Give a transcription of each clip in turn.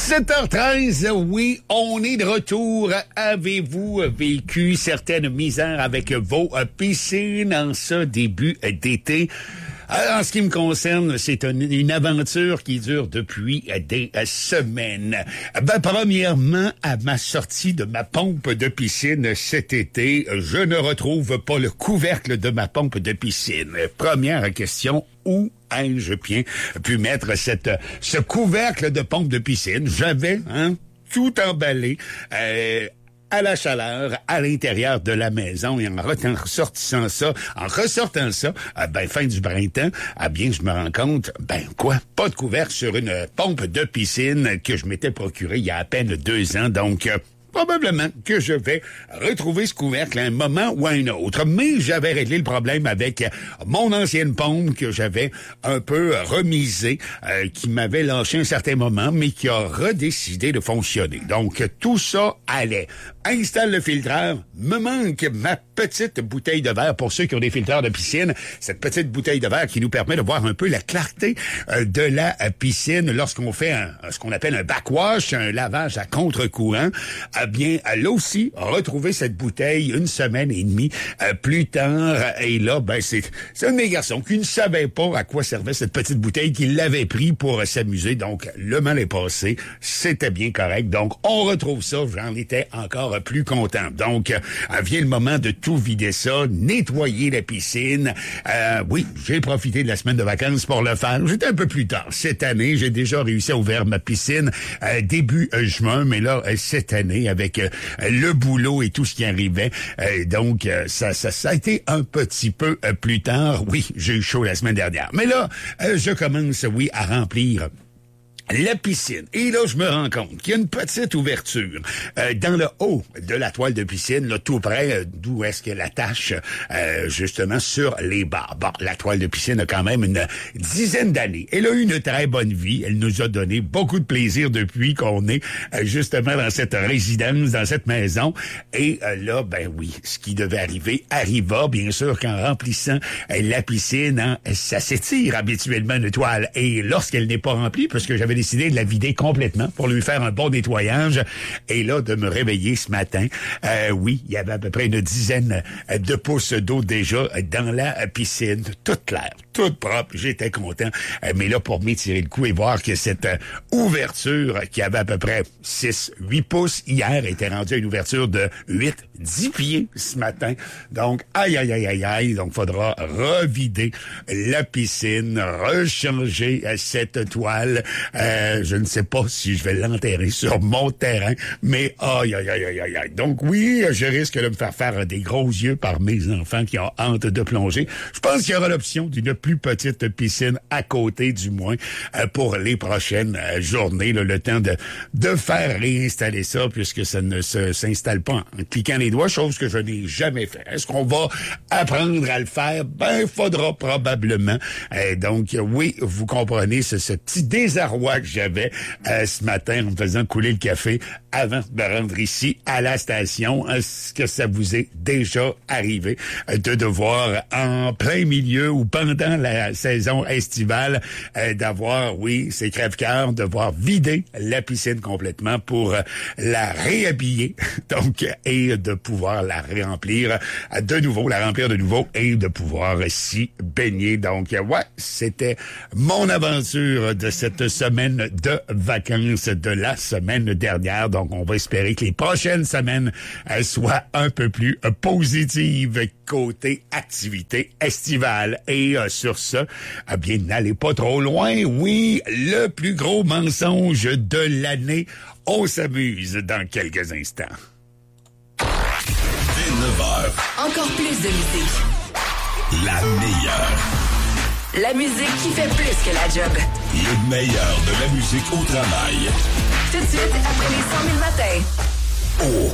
7h13, oui, on est de retour. Avez-vous vécu certaines misères avec vos piscines en ce début d'été? En ce qui me concerne, c'est une aventure qui dure depuis des semaines. Premièrement, à ma sortie de ma pompe de piscine cet été, je ne retrouve pas le couvercle de ma pompe de piscine. Première question, où ai-je bien pu mettre ce couvercle de pompe de piscine? J'avais tout emballé à la chaleur, à l'intérieur de la maison, et en ressortant ça, fin du printemps, je me rends compte, pas de couvercle sur une pompe de piscine que je m'étais procurée il y a à peine 2 ans, donc probablement que je vais retrouver ce couvercle à un moment ou à un autre. Mais j'avais réglé le problème avec mon ancienne pompe que j'avais un peu remisée, qui m'avait lâché un certain moment, mais qui a redécidé de fonctionner. Donc, tout ça allait. Installe le filtreur. Me manque ma petite bouteille de verre pour ceux qui ont des filtreurs de piscine. Cette petite bouteille de verre qui nous permet de voir un peu la clarté de la piscine lorsqu'on fait ce qu'on appelle un backwash, un lavage à contre-courant. Là aussi, retrouver cette bouteille 1 semaine et demie plus tard. Et là, c'est un de mes garçons qui ne savait pas à quoi servait cette petite bouteille, qui l'avait pris pour s'amuser. Donc, le mal est passé. C'était bien correct. Donc, on retrouve ça. J'en étais encore plus content. Donc, vient le moment de tout vider ça, nettoyer la piscine. Oui, j'ai profité de la semaine de vacances pour le faire. J'étais un peu plus tard. Cette année, j'ai déjà réussi à ouvrir ma piscine début juin, mais là, cette année, avec le boulot et tout ce qui arrivait. Donc, ça a été un petit peu plus tard. Oui, j'ai eu chaud la semaine dernière. Mais là, je commence, à remplir la piscine. Et là, je me rends compte qu'il y a une petite ouverture dans le haut de la toile de piscine, là, tout près d'où est-ce qu'elle attache justement sur les barres. Bon, la toile de piscine a quand même une 10aine d'années. Elle a eu une très bonne vie. Elle nous a donné beaucoup de plaisir depuis qu'on est justement dans cette résidence, dans cette maison. Et là, ce qui devait arriver arriva. Bien sûr qu'en remplissant la piscine, ça s'étire habituellement une toile. Et lorsqu'elle n'est pas remplie, parce que j'avais décidé de la vider complètement pour lui faire un bon nettoyage. Et là, de me réveiller ce matin, il y avait à peu près une 10aine de pouces d'eau déjà dans la piscine. Toute claire, toute propre. J'étais content. Mais là, pour m'étirer le cou et voir que cette ouverture qui avait à peu près 6-8 pouces hier était rendue à une ouverture de 8-10 pieds ce matin. Donc, aïe. Donc, faudra revider la piscine, rechanger cette toile. Je ne sais pas si je vais l'enterrer sur mon terrain, mais aïe. Donc oui, je risque de me faire des gros yeux par mes enfants qui ont hâte de plonger. Je pense qu'il y aura l'option d'une plus petite piscine à côté, du moins, pour les prochaines journées, le temps de faire réinstaller ça, puisque ça ne s'installe pas en cliquant les doigts, chose que je n'ai jamais fait. Est-ce qu'on va apprendre à le faire? Faudra probablement. Donc oui, vous comprenez ce petit désarroi que j'avais ce matin en me faisant couler le café avant de rentrer ici à la station. Est-ce que ça vous est déjà arrivé de devoir, en plein milieu ou pendant la saison estivale, d'avoir, c'est crève-cœur, devoir vider la piscine complètement pour la réhabiller, donc, et de pouvoir la remplir de nouveau et de pouvoir s'y baigner. Donc, c'était mon aventure de cette semaine de vacances de la semaine dernière. Donc, on va espérer que les prochaines semaines soient un peu plus positives côté activité estivale. Et sur ce, n'allez pas trop loin. Oui, le plus gros mensonge de l'année. On s'amuse dans quelques instants. Dès 9h. Encore plus de musique. La meilleure. La musique qui fait plus que la job. Le meilleur de la musique au travail. Tout de suite, après les 100 000 matins. Oh!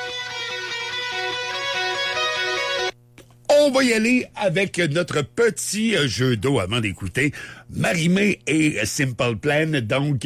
On va y aller avec notre petit jeu d'eau avant d'écouter Marie-Mé et Simple Plan. Donc,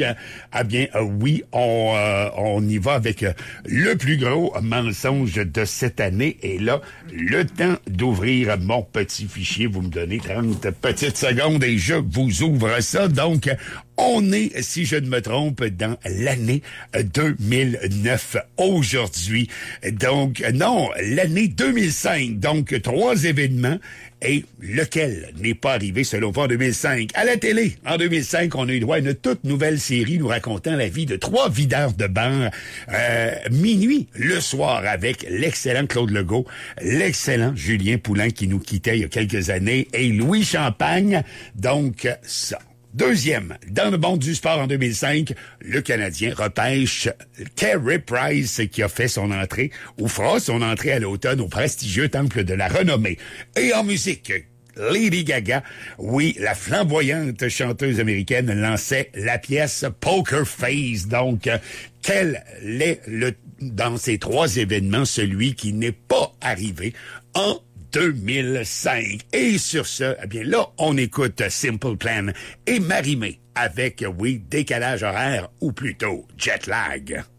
on y va avec le plus gros mensonge de cette année. Et là, le temps d'ouvrir mon petit fichier. Vous me donnez 30 petites secondes et je vous ouvre ça. Donc, On est, si je ne me trompe, dans l'année 2009 aujourd'hui. Donc, non, l'année 2005. Donc, 3 événements. Et lequel n'est pas arrivé selon vous en 2005? À la télé, en 2005, on a eu droit à une toute nouvelle série nous racontant la vie de 3 videurs de bar. Minuit, le soir, avec l'excellent Claude Legault, l'excellent Julien Poulin qui nous quittait il y a quelques années, et Louis Champagne. Donc, ça. Deuxième, dans le monde du sport en 2005, le Canadien repêche Carey Price qui a fait son entrée ou fera son entrée à l'automne au prestigieux Temple de la Renommée. Et en musique, Lady Gaga, oui, la flamboyante chanteuse américaine lançait la pièce Poker Face. Donc, quel est dans ces 3 événements celui qui n'est pas arrivé en 2005. Et sur ce, eh bien là, on écoute Simple Plan et Marie-Mé avec, oui, décalage horaire ou plutôt jet lag.